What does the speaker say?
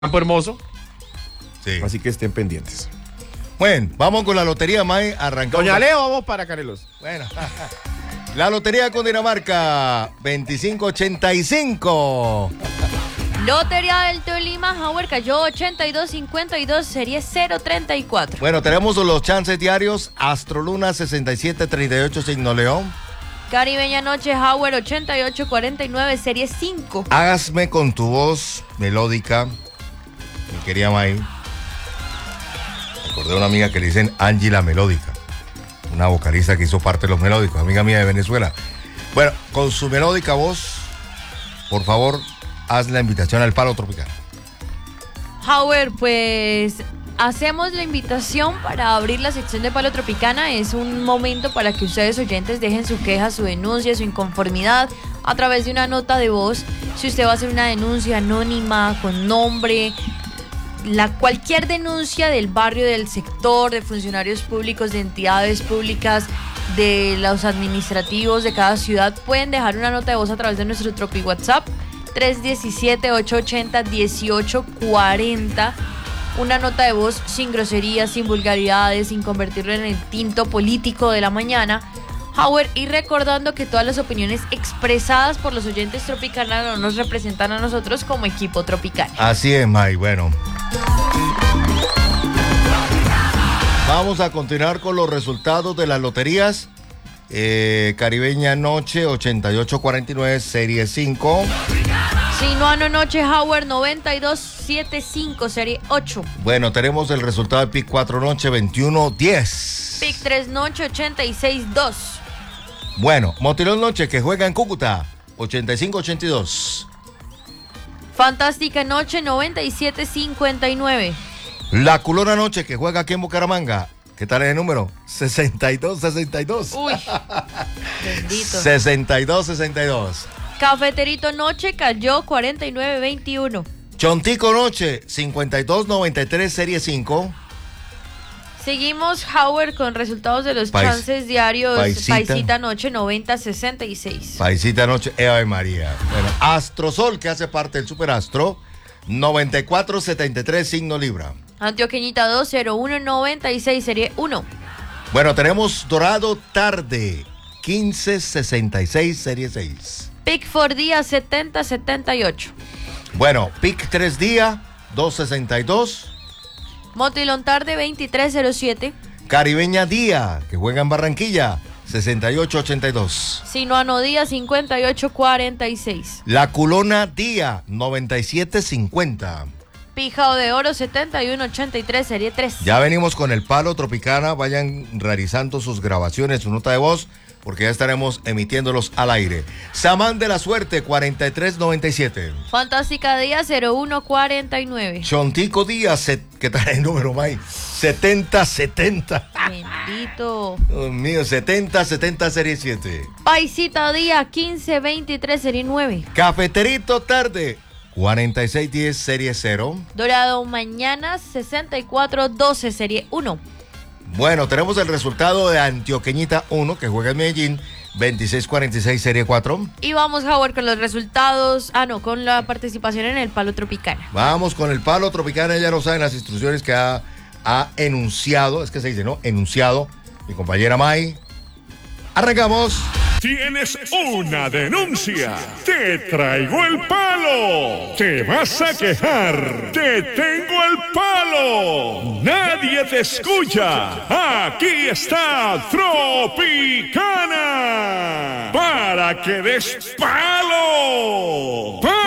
Campo Hermoso. Sí. Así que estén pendientes. Bueno, vamos con la lotería, May. Arrancamos. Doña Leo, vamos para Canelos. Bueno. La lotería con Dinamarca, 2585. Lotería del Tolima, Howard cayó 8252, serie 034. Bueno, tenemos los chances diarios. Astroluna 6738, signo León. Caribeña Noche, Howard 8849, serie 5. Hágame con tu voz melódica, mi querida May. Recordé a una amiga que le dicen Angie la Melódica, una vocalista que hizo parte de los melódicos, amiga mía de Venezuela. Bueno, con su melódica voz, por favor, haz la invitación al Palo Tropical. Howard, pues hacemos la invitación para abrir la sección de Palo Tropicana. Es un momento para que ustedes oyentes dejen su queja, su denuncia, su inconformidad a través de una nota de voz. Si usted va a hacer una denuncia anónima, con nombre, cualquier denuncia del barrio, del sector, de funcionarios públicos, de entidades públicas, de los administrativos de cada ciudad, pueden dejar una nota de voz a través de nuestro Tropi WhatsApp 317-880-1840. Una nota de voz sin groserías, sin vulgaridades, sin convertirlo en el tinto político de la mañana. Howard, y recordando que todas las opiniones expresadas por los oyentes Tropicana no nos representan a nosotros como equipo Tropicana. Así es, May. Bueno, vamos a continuar con los resultados de las loterías. Caribeña Noche 8849, serie 5. Sinuano Noche, Howard 9275, serie 8. Bueno, tenemos el resultado de PIC 4 Noche 2110. PIC 3 Noche 862. Bueno, Motilón Noche que juega en Cúcuta 8582. Fantástica Noche 9759. La Culona Noche que juega aquí en Bucaramanga. ¿Qué tal es el número? 6262. Uy, bendito. 6262. Cafeterito Noche cayó 4921. Chontico Noche 5293, serie 5. Seguimos, Howard, con resultados de los chances diarios. Paisita Noche 9066. Paisita Noche, Ave María. Bueno, Astrosol, que hace parte del Superastro, 9473, signo Libra. Antioqueñita 20196, serie 1. Bueno, tenemos Dorado Tarde 1566, serie 6. PIC 4 Día 7078. Bueno, PIC 3 Día 262. Motilón Tarde 2307. Caribeña Día, que juega en Barranquilla, 6882. Sinuano Día 5846. La Culona Día 9750. Pijao de Oro 7183, serie 3. Ya venimos con el Palo Tropicana, vayan realizando sus grabaciones, su nota de voz, porque ya estaremos emitiéndolos al aire. Samán de la Suerte 4397. Fantástica Día 0149. Chontico Díaz, ¿qué tal el número, May? 7070. Bendito. Dios mío, 7070, serie 7. Paisita Día 1523, serie 9. Cafeterito Tarde 4610, serie 0. Dorado Mañana 6412, serie 1. Bueno, tenemos el resultado de Antioqueñita 1, que juega en Medellín, 2646, serie 4. Y vamos, Howard, con los resultados. Con la participación en el Palo Tropicana. Vamos con el Palo Tropicana, ya lo saben las instrucciones que ha enunciado, es que se dice, ¿no? Enunciado mi compañera May. Arrancamos. Tienes una denuncia. Te traigo el palo. Te vas a quejar. Te tengo el palo. Nadie te escucha. Aquí está Tropicana. Para que des palo.